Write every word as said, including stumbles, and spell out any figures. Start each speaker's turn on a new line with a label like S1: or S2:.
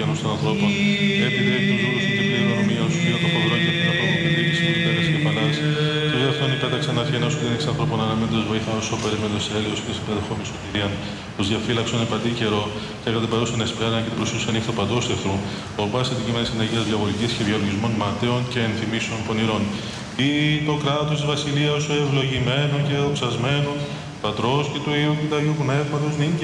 S1: ουρανούς των ανθρώπων. Έπειτα εκ του ζούλου σου την κληρονομία σου, για το φοβερό και την ανθρώπου και δίκηση μου υπέρας και παλάς. Του δεύτερον υπέταξαν αρχιενός σου την εξ ανθρώπων αναμένοντας βοήθα όσο περίμενος έλεος και συμπερεχόμενος σωτηρίαν. Τους διαφύλαξον επαντή καιρό και κατά την παρούσαν εσπέραν και την προσούσαν νύχτα παντός εχθρού. Ορπάσε την κείμενη συναγίας διαβολικής και διαλογισμών ματέων και ενθυμίσεων πονηρών. Ή το κράτος της βασιλείας σου ευλογημένο και δοξασμένο, Πατρός και του Υιού και του Αγίου Πνεύματος νυν και